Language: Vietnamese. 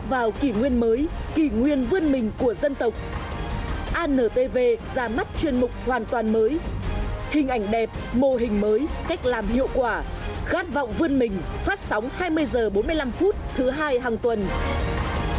bước vào kỷ nguyên mới, kỷ nguyên vươn mình của dân tộc. ANTV ra mắt chuyên mục hoàn toàn mới. Hình ảnh đẹp, mô hình mới, cách làm hiệu quả. Khát vọng vươn mình, phát sóng 20 giờ 45 phút thứ hai hàng tuần.